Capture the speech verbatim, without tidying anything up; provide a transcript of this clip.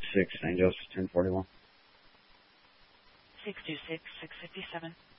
six, Saint Joseph, ten forty-one. six two six, six five seven.